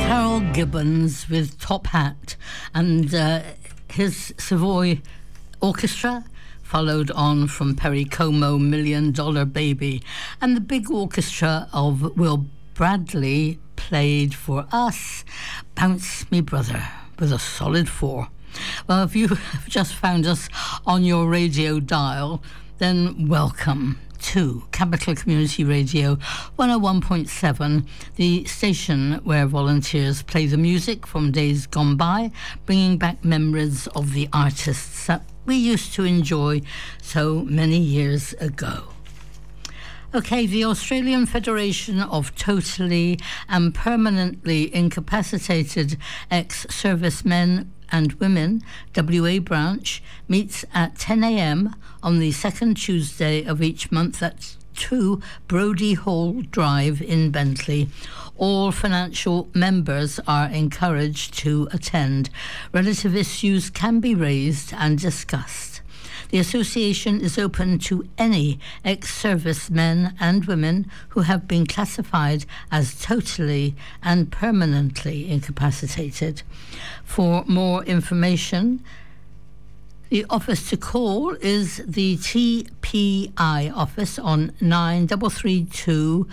Carol Gibbons with Top Hat and his Savoy Orchestra, followed on from Perry Como, $1 Million Baby, and the big orchestra of Will Bradley played for us Bounce Me Brother with a solid 4. Well, if you have just found us on your radio dial, then welcome to Capital Community Radio 101.7, the station where volunteers play the music from days gone by, bringing back memories of the artists that we used to enjoy so many years ago. Okay, the Australian Federation of Totally and Permanently Incapacitated Ex-Servicemen and Women, WA branch, meets at 10 a.m. on the second Tuesday of each month at 2 Brodie Hall Drive in Bentley. All financial members are encouraged to attend. Relative issues can be raised and discussed. The association is open to any ex-servicemen and women who have been classified as totally and permanently incapacitated. For more information, the office to call is the TPI office on 9332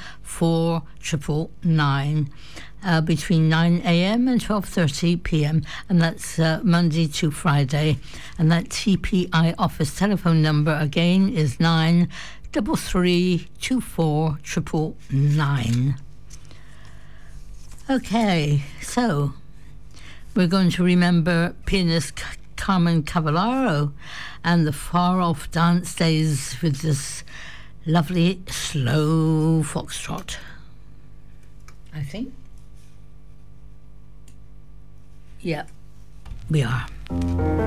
4999 between 9 a.m. and 12:30 p.m. and that's Monday to Friday. And that TPI office telephone number again is 9332 4999. Okay, so we're going to remember pianist Carmen Cavallaro and the far-off dance days with this lovely slow foxtrot, I think. Yeah, we are.